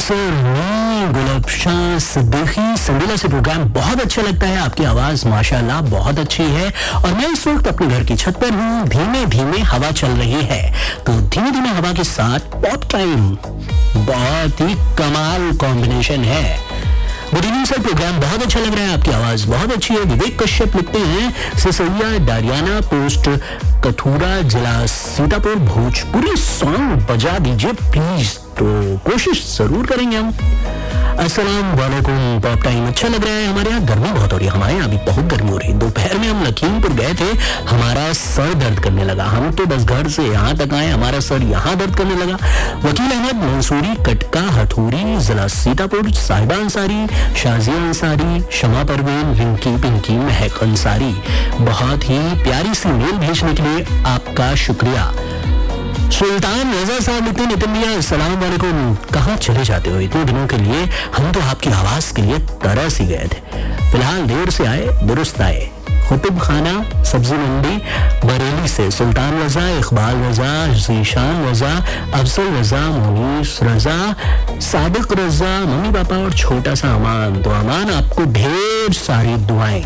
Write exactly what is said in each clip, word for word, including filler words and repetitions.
Sir मैं गुलबशान सिद्दीकी संडीला से programme बहुत अच्छा लगता है। आपकी आवाज माशाल्लाह बहुत अच्छी है और मैं इस वक्त अपने घर की छत पर हूँ। धीमे धीमे हवा चल रही है तो धीमे धीमे हवा के साथ पॉप टाइम बहुत ही कमाल कॉम्बिनेशन है। गुड इवनिंग सर, प्रोग्राम बहुत अच्छा लग रहा है, आपकी आवाज बहुत अच्छी है। विवेक कश्यप लिखते हैं सिसैया डारियाना पोस्ट कथूरा जिला सीतापुर भोजपुरी सॉन्ग बजा दीजिए प्लीज। तो कोशिश जरूर करेंगे हम। अस्सलाम वालेकुम, पॉप टाइम अच्छा लग रहा है। हमारे यहाँ गर्मी बहुत हो रही है, हमारे यहाँ अभी बहुत गर्मी हो रही है। दोपहर में हम लखीमपुर गए थे, हमारा सर दर्द करने लगा। हम तो बस घर से यहाँ तक आए, हमारा सर यहाँ दर्द करने लगा। वकील अहमद मंसूरी कटका हथूरी जिला सीतापुर, साहिबा अंसारी, शाजिया अंसारी, शमा परवीन, रिंकी पिंकी, महक अंसारी, बहुत ही प्यारी सी मेल भेजने के लिए आपका शुक्रिया। सुल्तान रजा साहब लिखते नितिन भैया अस्सलाम वालेकुम, कहाँ चले जाते हो इतने दिनों के लिए? हम तो आपकी आवाज के लिए तरस ही गए थे। फिलहाल देर से आए दुरुस्त आए। कुतुब खाना सब्जी मंडी बरेली से सुल्तान रजा, इकबाल रजा, जीशान रजा, अफजल रजा, मुनीस रजा, सादिक रजा, मम्मी पापा और छोटा सा अमान। तो अमान आपको ढेर सारी दुआएं।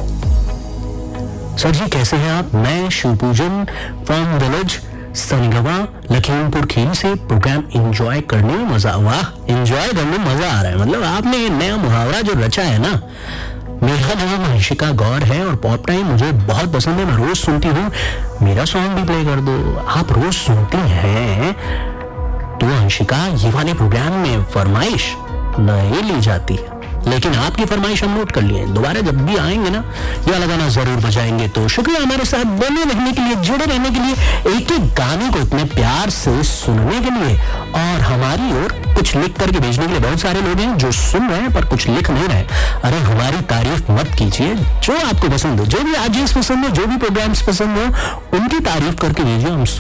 सर जी कैसे हैं आप? मैं शिवपूजन फ्रॉम विलेज सनगवा लखीमपुर खीरी से प्रोग्राम एंजॉय करने में मजा। वाह, एंजॉय करने में मजा आ रहा है। मतलब आपने ये नया मुहावरा जो रचा है ना। मेरा नाम हंशिका गौर है और पॉप टाइम मुझे बहुत पसंद है, मैं रोज सुनती हूँ। मेरा सॉन्ग भी प्ले कर दो। आप रोज सुनती हैं तो हंशिका ये वाले प्रोग्राम में फरमाइश नहीं ली जाती, लेकिन आपकी फरमाइश हम नोट कर लिए। दोबारा जब भी आएंगे ना ये वाला गाना जरूर बजाएंगे। तो शुक्रिया हमारे साथ बने रहने के लिए, जुड़े रहने के लिए, एक एक गाने को इतने प्यार से सुनने के लिए और हमारी ओर कुछ लिख करके भेजने के लिए। बहुत सारे लोग हैं जो सुन रहे हैं पर कुछ लिख नहीं रहे। अरे हमारी तारीफ मत कीजिए, जो आपको पसंद हो, जो भी आर्टिस्ट पसंद हो, जो भी प्रोग्राम्स पसंद हो, उनकी तारीफ करके भेजिए। हम